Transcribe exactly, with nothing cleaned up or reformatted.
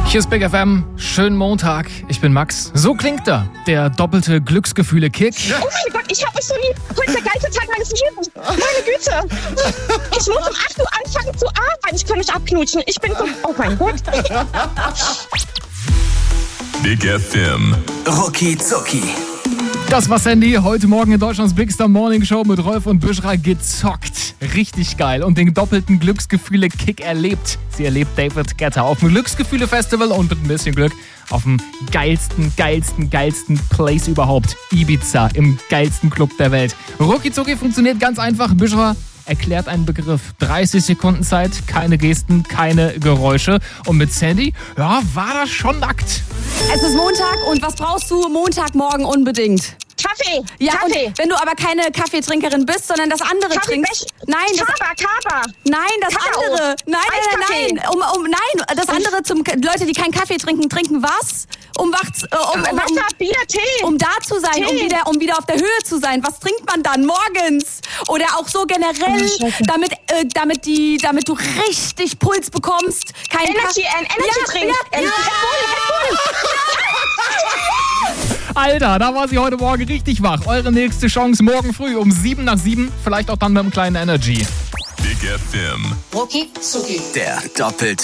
Hier ist Big F M, schönen Montag, ich bin Max. So klingt er, der doppelte Glücksgefühle-Kick. Oh mein Gott, ich hab euch so lieb. Heute ist der geilste Tag meines Lebens. Meine Güte. Ich muss um acht Uhr anfangen zu arbeiten. Ich kann mich abknutschen. Ich bin so... Oh mein Gott. Big F M. Rucki Zucki. Das war Sandy, heute Morgen in Deutschlands Big Star Morning Show mit Rolf und Büschra gezockt. Richtig geil und den doppelten Glücksgefühle-Kick erlebt. Sie erlebt David Guetta auf dem Glücksgefühle-Festival und mit ein bisschen Glück auf dem geilsten, geilsten, geilsten Place überhaupt. Ibiza, im geilsten Club der Welt. Rucki Zucki funktioniert ganz einfach. Büschra erklärt einen Begriff. dreißig Sekunden Zeit, keine Gesten, keine Geräusche. Und mit Sandy, ja, war das schon nackt. Es ist Montag und was brauchst du Montagmorgen unbedingt? Kaffee. Ja, Kaffee. und wenn du aber keine Kaffeetrinkerin bist, sondern das andere Kaffee, trinkst. Bech- Nein, das, Kaba, Kaba. nein, das Kakao. andere. Nein, nein, Eiskaffee. nein, nein. Um, um, nein, das andere zum Leute, die keinen Kaffee trinken, trinken was? Um wach, äh, um, um, Wasser, um, Bier, Tee. um da zu sein, um Tee. wieder, um wieder auf der Höhe zu sein. Was trinkt man dann morgens? Oder auch so generell, Oh, Scheiße. damit, äh, damit die, damit du richtig Puls bekommst. Kein Energy, Kaffee- ein Energy-Trink. Ja, ja, Red ja. Bull, Red Bull. Alter, da war sie heute Morgen richtig wach. Eure nächste Chance morgen früh um sieben nach sieben. Vielleicht auch dann mit einem kleinen Energy. Big F M. Der doppelte